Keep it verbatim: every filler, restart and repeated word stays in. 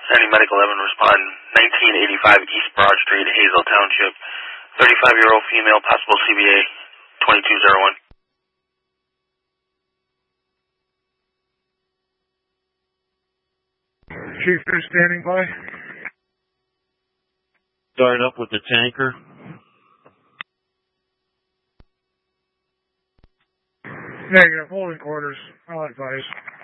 Any medical eleven respond nineteen eighty-five East Broad Street, Hazel Township. thirty-five-year-old female, possible C V A, twenty-two oh one. Chief is standing by. Start up with the tanker. Negative, holding quarters. I'll advise.